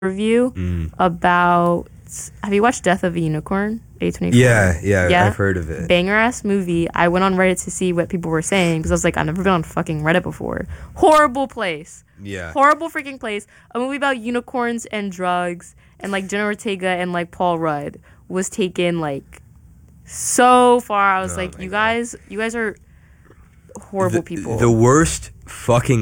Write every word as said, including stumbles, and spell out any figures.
review Mm. about. Have you watched Death of a Unicorn? A twenty-four. Yeah, yeah, Yeah? I've heard of it. Banger ass movie. I went on Reddit to see what people were saying because I was like, I've never been on fucking Reddit before. Horrible place. Yeah. Horrible freaking place. A movie about unicorns and drugs and like Jenna Ortega and like Paul Rudd was taken like so far. I was Oh like, my you God. guys, you guys are horrible the, people. The worst fucking